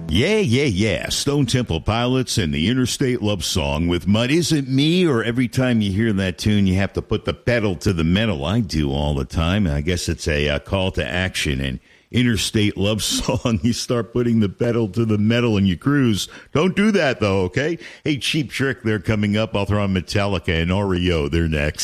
Yeah. Stone Temple Pilots and the Interstate Love Song with Mud. Isn't me, or every time you hear that tune, you have to put the pedal to the metal. I do all the time. I guess it's a call to action. And Interstate Love Song, you start putting the pedal to the metal and you cruise. Don't do that, though, okay? Hey, Cheap Trick, they're coming up. I'll throw on Metallica and REO. They're next.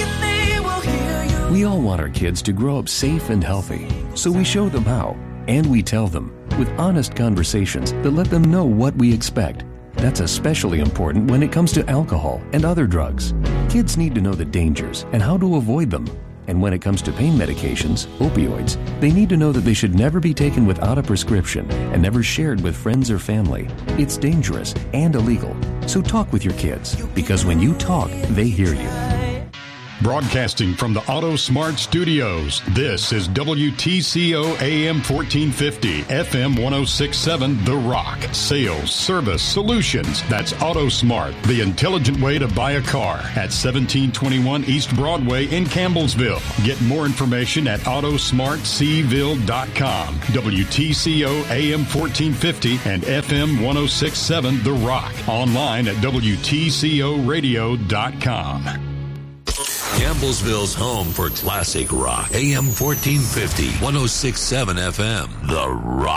We all want our kids to grow up safe and healthy, so we show them how. And we tell them with honest conversations that let them know what we expect. That's especially important when it comes to alcohol and other drugs. Kids need to know the dangers and how to avoid them. And when it comes to pain medications, opioids, they need to know that they should never be taken without a prescription and never shared with friends or family. It's dangerous and illegal. So talk with your kids, because when you talk, they hear you. Broadcasting from the Auto Smart Studios, this is WTCO AM 1450, FM 1067, The Rock. Sales, service, solutions. That's Auto Smart, the intelligent way to buy a car at 1721 East Broadway in Campbellsville. Get more information at autosmartcville.com. WTCO AM 1450 and FM 1067, The Rock. Online at WTCOradio.com. Campbellsville's home for classic rock. AM 1450, 1067 FM, The Rock.